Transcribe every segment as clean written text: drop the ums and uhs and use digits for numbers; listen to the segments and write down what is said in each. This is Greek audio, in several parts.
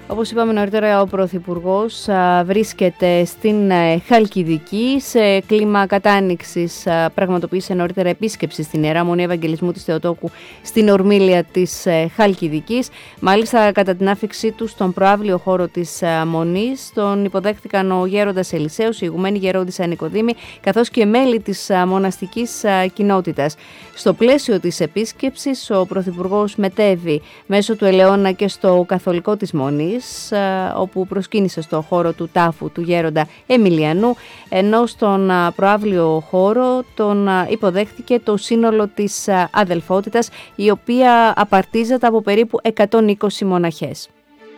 Όπως είπαμε νωρίτερα, ο Πρωθυπουργός βρίσκεται στην Χαλκιδική σε κλίμα κατάνοιξης. Πραγματοποίησε νωρίτερα επίσκεψη στην Ιερά Μονή Ευαγγελισμού της Θεοτόκου στην ορμήλια της Χαλκιδικής. Μάλιστα, κατά την άφιξή του στον προαύλιο χώρο της Μονής, τον υποδέχθηκαν ο γέροντας Ελισέους, η ηγουμένη γερόντισσα Νικοδήμη, καθώς και μέλη της μοναστικής κοινότητας. Στο πλαίσιο της επίσκεψης, ο Πρωθυπουργός μετέβη μέσω του Ελαιώνα και στο καθολικό της Μονής, όπου προσκύνησε στο χώρο του τάφου του γέροντα Εμιλιανού, ενώ στον προαύλιο χώρο τον υποδέχθηκε το σύνολο της αδελφότητας, η οποία απαρτίζεται από περίπου 120 μοναχές.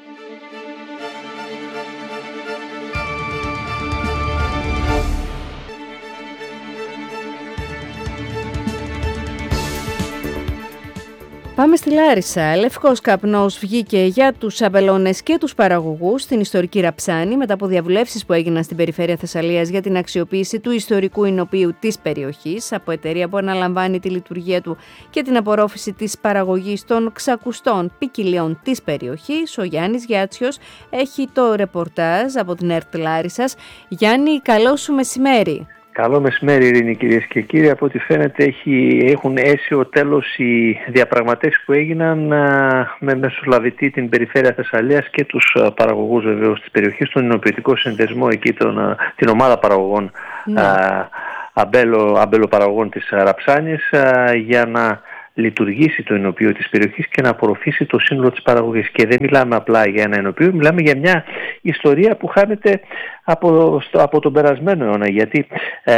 Πάμε στη Λάρισα. Λευκός καπνός βγήκε για τους αμπελώνες και τους παραγωγούς στην ιστορική Ραψάνη μετά από διαβουλεύσεις που έγιναν στην περιφέρεια Θεσσαλίας για την αξιοποίηση του ιστορικού εινοποιείου της περιοχής από εταιρεία που αναλαμβάνει τη λειτουργία του και την απορρόφηση της παραγωγής των ξακουστών ποικιλιών της περιοχής. Ο Γιάννης Γιάτσιος έχει το ρεπορτάζ από την ΕΡΤ Λάρισσας. Γιάννη, καλό σου μεσημέρι. Καλό μεσημέρι, Ειρήνη, κυρίες και κύριοι. Από ό,τι φαίνεται έχουν αίσιο τέλος οι διαπραγματεύσεις που έγιναν με μεσολαβητή την περιφέρεια Θεσσαλίας και τους παραγωγούς βεβαίως της περιοχής, τον εινοποιητικό συνδεσμό εκεί, την ομάδα παραγωγών, αμπέλο-παραγωγών της Ραψάνης, για να λειτουργήσει το εινοποιείο της περιοχής και να απορροφήσει το σύνολο της παραγωγής. Και δεν μιλάμε απλά για ένα εινοποιείο, μιλάμε για μια ιστορία που χάνεται από τον περασμένο αιώνα, γιατί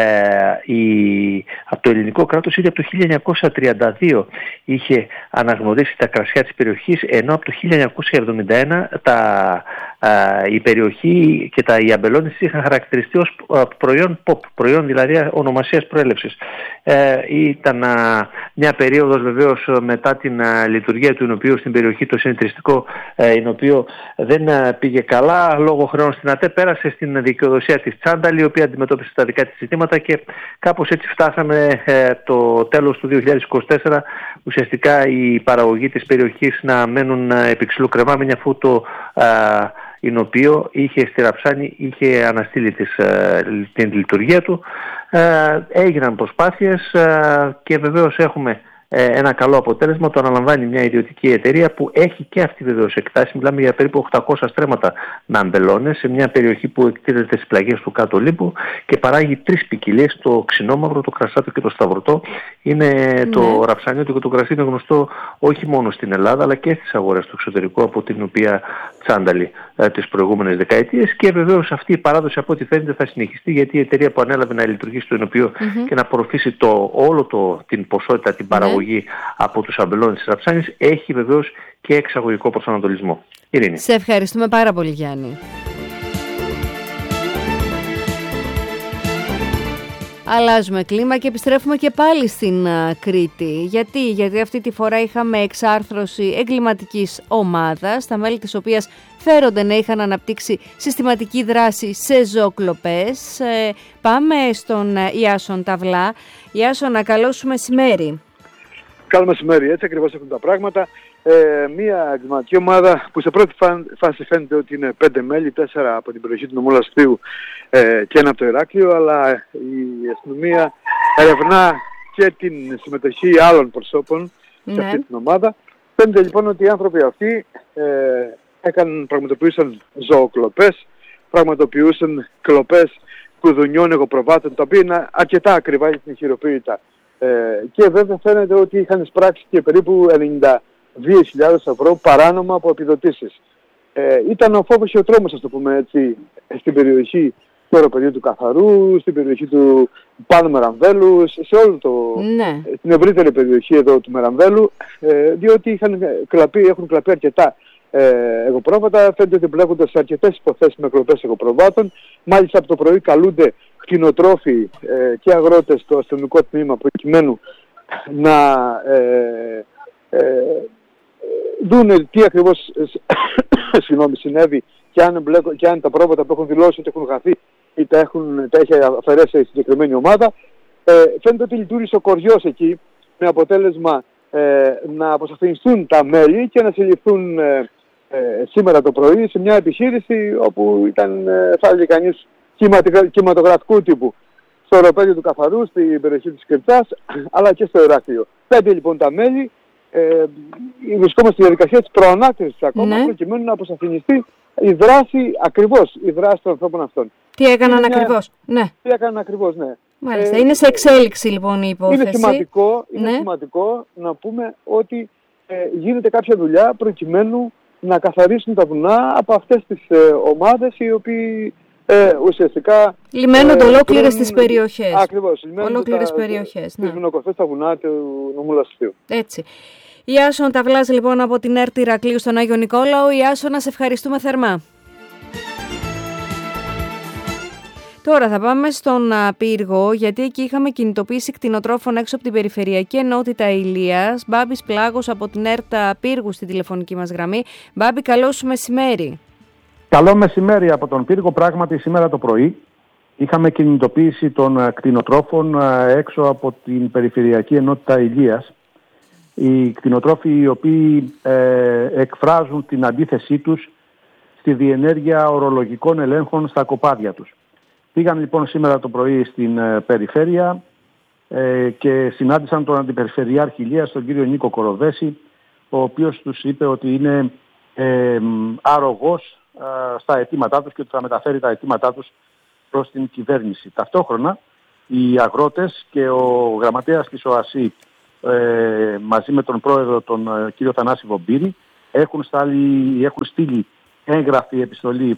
από το ελληνικό κράτος ήδη από το 1932 είχε αναγνωρίσει τα κρασιά της περιοχής, ενώ από το 1971 η περιοχή και οι αμπελώνες είχαν χαρακτηριστεί ως προϊόν pop, προϊόν δηλαδή ονομασίας προέλευσης. Ήταν μια περίοδος βεβαίως μετά την λειτουργία του εινοποιείου στην περιοχή, το συνεταιριστικό εινοποιείο δεν πήγε καλά λόγω χρεών στην ΑΤΕ, πέρασε στην δικαιοδοσία της Τσάνταλη, η οποία αντιμετώπισε τα δικά της ζητήματα και κάπως έτσι φτάσαμε το τέλος του 2024 ουσιαστικά οι παραγωγοί της περιοχής να μένουν επί ξυλού κρεμάμενοι, αφού το εινοποιείο στη Ραψάνη είχε αναστείλει την λειτουργία του. Έγιναν προσπάθειες και βεβαίως έχουμε ένα καλό αποτέλεσμα. Το αναλαμβάνει μια ιδιωτική εταιρεία που έχει και αυτή βεβαίως εκτάσει. Μιλάμε για περίπου 800 στρέμματα με αμπελώνες σε μια περιοχή που εκτίθεται στις πλαγιές του Κάτω Λίμπου και παράγει 3 ποικιλίες, το ξινόμαυρο, το κρασάτο και το σταυρωτό. Είναι το ραψάνιο και το κρασί είναι γνωστό όχι μόνο στην Ελλάδα αλλά και στις αγορές του εξωτερικού, από την οποία Τσάνταλη τις προηγούμενες δεκαετίες, και βεβαίως αυτή η παράδοση από ό,τι φαίνεται θα συνεχιστεί, γιατί η εταιρεία που ανέλαβε να λειτουργήσει το εινοποιείο και να απορροφήσει την ποσότητα, την παραγωγή από τους αμπελώνες της Ραψάνης, έχει βεβαίως και εξαγωγικό προσανατολισμό. Ειρήνη. Σε ευχαριστούμε πάρα πολύ, Γιάννη. Αλλάζουμε κλίμα και επιστρέφουμε και πάλι στην Κρήτη. Γιατί αυτή τη φορά είχαμε εξάρθρωση εγκληματικής ομάδας, τα μέλη της οποίας φέρονται να είχαν αναπτύξει συστηματική δράση σε ζωοκλοπές. Πάμε στον Ιάσον Ταυλά. Ιάσονα, καλό σου μεσημέρι. Καλό μεσημέρι, έτσι ακριβώς έχουν τα πράγματα. Μία εγκληματική ομάδα που σε πρώτη φάση φαίνεται ότι είναι 5 μέλη, 4 από την περιοχή του νομού Λαστρίου και 1 από το Ηράκλειο, αλλά η αστυνομία ερευνά και την συμμετοχή άλλων προσώπων σε αυτή την ομάδα. Φαίνεται λοιπόν ότι οι άνθρωποι αυτοί πραγματοποιούσαν ζωοκλοπές, πραγματοποιούσαν κλοπές κουδουνιών εγωπροβάτων, τα οποία είναι αρκετά ακριβά για την χειροποίητα. Και βέβαια φαίνεται ότι είχαν εισπράξει και περίπου 92.000 ευρώ παράνομα από επιδοτήσεις. Ήταν ο φόβος και ο τρόμος, ας το πούμε έτσι, στην περιοχή του αεροπεδίου του Καθαρού, στην περιοχή του Πάνω Μερανδέλου, σε όλο την ευρύτερη περιοχή εδώ του Μερανδέλου, διότι έχουν κλαπεί αρκετά εγωπρόβατα. Φαίνεται ότι μπλέκονται σε αρκετές υποθέσεις με κλοπές εγωπροβάτων. Μάλιστα από το πρωί καλούνται κτηνοτρόφοι και αγρότες στο αστυνομικό τμήμα προκειμένου να δούνε τι ακριβώς συνέβη και αν τα πρόβατα που έχουν δηλώσει ότι έχουν χαθεί ή τα έχει αφαιρέσει η συγκεκριμένη ομάδα. Φαίνεται ότι λειτουργήσε ο κοριός εκεί, με αποτέλεσμα να αποσαφινιστούν τα μέλη και να συλληφθούν σήμερα το πρωί σε μια επιχείρηση όπου ήταν, θα έλεγε κανείς, κινηματογραφικού τύπου. Στο οροπέδιο του Καθαρού, στην περιοχή της Κερτσάς, αλλά και στο Ηράκλειο. 5 λοιπόν τα μέλη, βρισκόμαστε στη διαδικασία της προανάκρισης ακόμα, προκειμένου να αποσαφινιστεί η δράση των ανθρώπων αυτών. Τι έκαναν ακριβώς. Τι έκαναν ακριβώς, ναι. Μάλιστα. Είναι σε εξέλιξη λοιπόν η υπόθεση. Είναι σημαντικό να πούμε ότι γίνεται κάποια δουλειά προκειμένου να καθαρίσουν τα βουνά από αυτές τις ομάδες οι οποίοι ουσιαστικά λιμένονται ολόκληρες τις περιοχές. Ακριβώς. Ολόκληρες περιοχές. Τις βουνοκορφές, τα βουνά του νομού Λασιθίου. Έτσι. Ιάσον Ταυλάς λοιπόν από την ΕΡΤ Ηρακλείου στον Άγιο Νικόλαο. Ιάσον, να σε ευχαριστούμε θερμά. Τώρα θα πάμε στον Πύργο, γιατί εκεί είχαμε κινητοποίηση κτηνοτρόφων έξω από την Περιφερειακή Ενότητα Ηλίας. Μπάμπης Πλάγος από την ΕΡΤ Πύργου στη τηλεφωνική μας γραμμή. Μπάμπη, καλό σου μεσημέρι. Καλό μεσημέρι από τον Πύργο. Πράγματι σήμερα το πρωί είχαμε κινητοποίηση των κτηνοτρόφων έξω από την Περιφερειακή Ενότητα Ηλίας. Οι κτηνοτρόφοι οι οποίοι εκφράζουν την αντίθεσή τους στη διενέργεια ορολογικών ελέγχων στα κοπάδια τους. Πήγαν λοιπόν σήμερα το πρωί στην περιφέρεια και συνάντησαν τον Αντιπεριφερειάρχη Ηλίας, τον κύριο Νίκο Κοροβέση, ο οποίος τους είπε ότι είναι αρρωγός στα αιτήματά τους και ότι θα μεταφέρει τα αιτήματά τους προς την κυβέρνηση. Ταυτόχρονα οι αγρότες και ο γραμματέας της ΟΑΣΥ μαζί με τον πρόεδρο τον κύριο Θανάση Βομπύρη έχουν στείλει έγγραφη επιστολή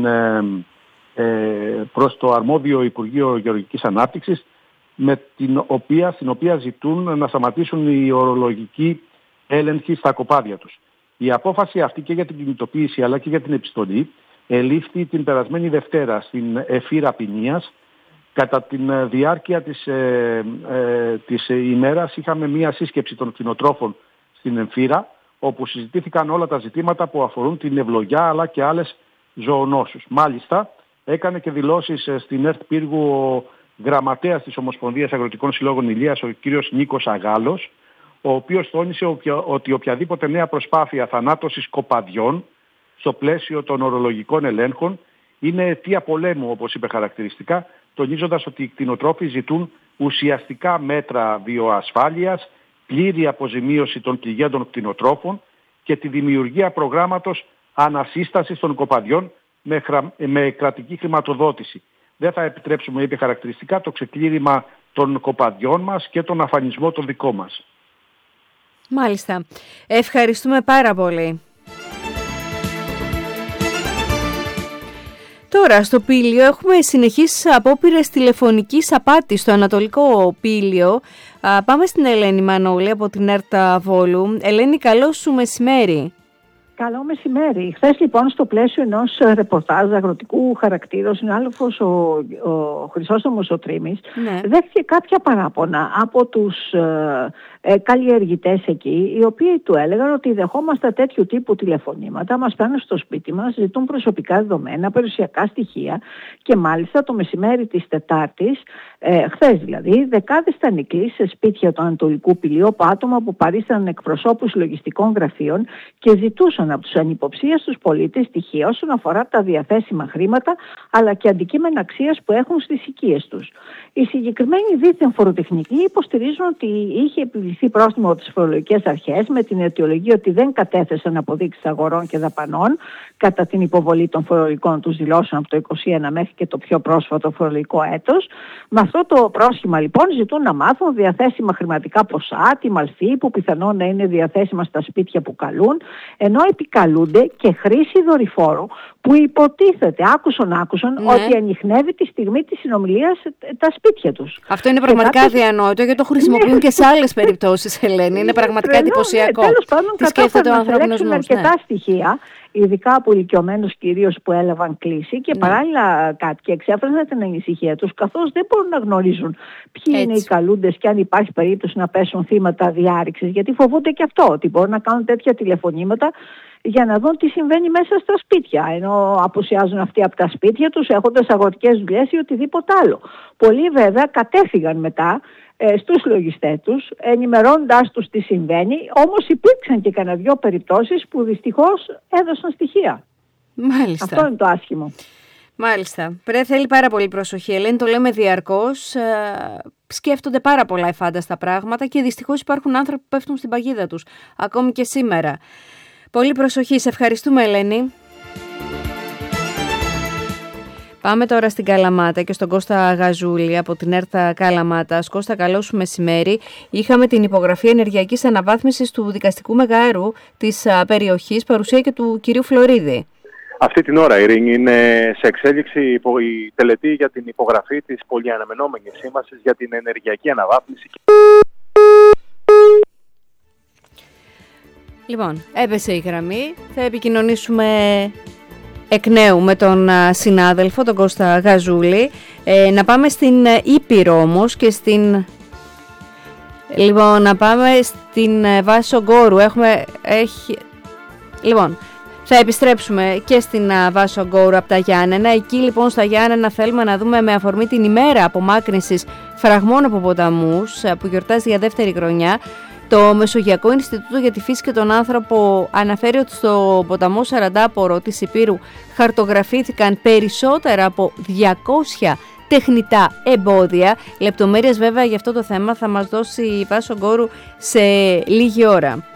προς το αρμόδιο Υπουργείο Γεωργικής Ανάπτυξης στην οποία ζητούν να σταματήσουν οι ορολογικοί έλεγχοι στα κοπάδια τους. Η απόφαση αυτή και για την κινητοποίηση αλλά και για την επιστολή ελήφθη την περασμένη Δευτέρα στην Εφύρα Ποινίας. Κατά τη διάρκεια της ημέρας είχαμε μία σύσκεψη των κτηνοτρόφων στην Εμφύρα, όπου συζητήθηκαν όλα τα ζητήματα που αφορούν την ευλογιά αλλά και άλλες ζωονόσους. Μάλιστα έκανε και δηλώσεις στην ΕΡΤ Πύργου ο γραμματέας της Ομοσπονδίας Αγροτικών Συλλόγων Ηλίας, ο κύριος Νίκος Αγάλος, ο οποίος τόνισε ότι οποιαδήποτε νέα προσπάθεια θανάτωσης κοπαδιών στο πλαίσιο των ορολογικών ελέγχων είναι αιτία πολέμου, όπως είπε χαρακτηριστικά, τονίζοντας ότι οι κτηνοτρόφοι ζητούν ουσιαστικά μέτρα βιοασφάλειας, πλήρη αποζημίωση των πληγέντων κτηνοτρόφων και τη δημιουργία προγράμματος ανασύστασης των κοπαδιών με κρατική χρηματοδότηση. Δεν θα επιτρέψουμε, είπε χαρακτηριστικά, το ξεκλήριμα των κοπαδιών μας και τον αφανισμό των δικών μας. Μάλιστα. Ευχαριστούμε πάρα πολύ. Τώρα, στο Πήλιο έχουμε συνεχείς απόπειρες τηλεφωνικής απάτης στο Ανατολικό Πήλιο. Πάμε στην Ελένη Μανώλη από την ΕΡΤ Βόλου. Ελένη, καλό σου μεσημέρι. Καλό μεσημέρι. Χθες λοιπόν στο πλαίσιο ενός ρεπορτάζ αγροτικού χαρακτήρα, ο συνάδελφος ο Χρυσόστομος ο Τρίμης δέχτηκε κάποια παράπονα από τους καλλιεργητές εκεί, οι οποίοι του έλεγαν ότι δεχόμαστε τέτοιου τύπου τηλεφωνήματα, μας παίρνουν στο σπίτι μας, ζητούν προσωπικά δεδομένα, περιουσιακά στοιχεία και μάλιστα το μεσημέρι της Τετάρτης, χθες δηλαδή, δεκάδες ήταν οι κλήσεις σε σπίτια του Ανατολικού Πηλίου από άτομα που παρίσταναν εκπροσώπους λογιστικών γραφείων και ζητούσαν από τους ανυποψίαστους πολίτες στοιχεία όσον αφορά τα διαθέσιμα χρήματα αλλά και αντικείμενα αξίας που έχουν στις οικίες τους. Οι συγκεκριμένοι δίθεν φοροτεχνικοί υποστηρίζουν ότι είχε επιβληθεί πρόστιμο από τις φορολογικές αρχές με την αιτιολογία ότι δεν κατέθεσαν αποδείξεις αγορών και δαπανών κατά την υποβολή των φορολογικών τους δηλώσεων από το 2021 μέχρι και το πιο πρόσφατο φορολογικό έτος. Με αυτό το πρόσχημα λοιπόν ζητούν να μάθουν διαθέσιμα χρηματικά ποσά, τη μαλφή που πιθανόν να είναι διαθέσιμα στα σπίτια που καλούν, ενώ επικαλούνται και χρήση δορυφόρου που υποτίθεται, άκουσαν ότι ανιχνεύει τη στιγμή της συνομιλίας τα σπίτια τους. Αυτό είναι πραγματικά αδιανόητο γιατί το χρησιμοποιούν και σε άλλες περιπτώσεις, Ελένη. Είναι πραγματικά εντυπωσιακό. Τέλος πάντων, τι σκέφτεται ο ανθρώπινος νους. Αρκετά στοιχεία, ειδικά από ηλικιωμένους κυρίως που έλαβαν κλήση και παράλληλα κάτοικοι εξέφρασαν την ανησυχία τους, καθώς δεν μπορούν να γνωρίζουν ποιοι είναι οι καλούντες και αν υπάρχει περίπτωση να πέσουν θύματα διάρρηξης, γιατί φοβούνται και αυτό, ότι μπορούν να κάνουν τέτοια τηλεφωνήματα για να δουν τι συμβαίνει μέσα στα σπίτια, ενώ απουσιάζουν αυτοί από τα σπίτια τους έχοντας αγροτικές δουλειές ή οτιδήποτε άλλο. Πολλοί βέβαια κατέφυγαν μετά στους λογιστές τους, ενημερώνοντάς τους τι συμβαίνει, όμως υπήρξαν και κανένα δυο περιπτώσεις που δυστυχώς έδωσαν στοιχεία. Μάλιστα. Αυτό είναι το άσχημο. Μάλιστα. Θέλει πάρα πολύ προσοχή. Ελένη, το λέμε διαρκώς. Σκέφτονται πάρα πολλά εφάνταστα πράγματα και δυστυχώς υπάρχουν άνθρωποι που πέφτουν στην παγίδα τους, ακόμη και σήμερα. Πολύ προσοχή. Σε ευχαριστούμε, Ελένη. Πάμε τώρα στην Καλαμάτα και στον Κώστα Γαζούλη από την ΕΡΤ Καλαμάτας. Κώστα, καλό σου μεσημέρι. Είχαμε την υπογραφή ενεργειακής αναβάθμισης του δικαστικού μεγάρου της περιοχής, παρουσία και του κυρίου Φλωρίδη. Αυτή την ώρα, Ειρήνη, είναι σε εξέλιξη η τελετή για την υπογραφή της πολυαναμενόμενης σύμβασης για την ενεργειακή αναβάθμιση. Λοιπόν, έπεσε η γραμμή. Θα επικοινωνήσουμε εκ νέου με τον συνάδελφο, τον Κώστα Γαζούλη. Να πάμε στην Ήπειρο όμως και στην... Λοιπόν, να πάμε στην Βάσο Γκόρου. Λοιπόν, θα επιστρέψουμε και στην Βάσο Γκόρου από τα Γιάννενα. Εκεί λοιπόν στα Γιάννενα θέλουμε να δούμε με αφορμή την ημέρα απομάκρυνσης φραγμών από ποταμούς που γιορτάζει για δεύτερη χρονιά. Το Μεσογειακό Ινστιτούτο για τη Φύση και τον Άνθρωπο αναφέρει ότι στο ποταμό Σαραντάπορο της Ηπείρου χαρτογραφήθηκαν περισσότερα από 200 τεχνητά εμπόδια. Λεπτομέρειες βέβαια για αυτό το θέμα θα μας δώσει η Βάσο Γκόρου σε λίγη ώρα.